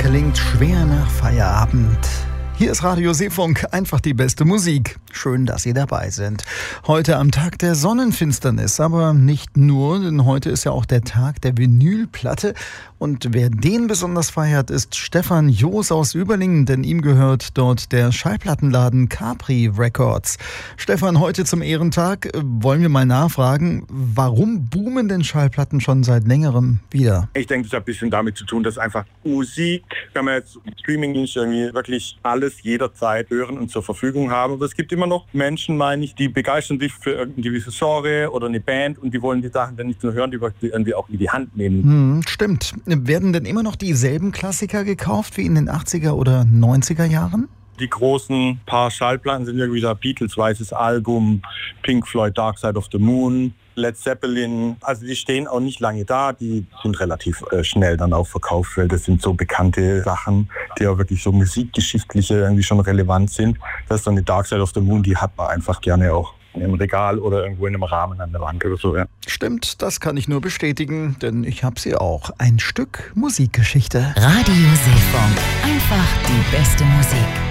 klingt schwer nach Feierabend. Hier ist Radio Seefunk, einfach die beste Musik. Schön, dass Sie dabei sind. Heute am Tag der Sonnenfinsternis, aber nicht nur, denn heute ist ja auch der Tag der Vinylplatte. Und wer den besonders feiert, ist Stefan Joos aus Überlingen, denn ihm gehört dort der Schallplattenladen Capri Records. Stefan, heute zum Ehrentag wollen wir mal nachfragen, warum boomen denn Schallplatten schon seit längerem wieder? Ich denke, das hat ein bisschen damit zu tun, dass einfach Musik, wenn man jetzt Streaming nicht irgendwie wirklich alles jederzeit hören und zur Verfügung haben. Aber es gibt immer noch Menschen, meine ich, die begeistern sich für irgendein gewisses Genre oder eine Band und die wollen die Sachen dann nicht nur hören, die irgendwie auch in die Hand nehmen. Stimmt. Werden denn immer noch dieselben Klassiker gekauft wie in den 80er oder 90er Jahren? Die großen paar Schallplatten sind irgendwie da Beatles Weißes Album, Pink Floyd Dark Side of the Moon, Led Zeppelin. Also die stehen auch nicht lange da, die sind relativ schnell dann auch verkauft, weil das sind so bekannte Sachen, die auch wirklich so musikgeschichtliche irgendwie schon relevant sind. Das ist so eine Dark Side of the Moon, die hat man einfach gerne auch im Regal oder irgendwo in einem Rahmen an der Wand oder so, ja. Stimmt, das kann ich nur bestätigen, denn ich habe sie auch. Ein Stück Musikgeschichte. Radio Seefunk, einfach die beste Musik.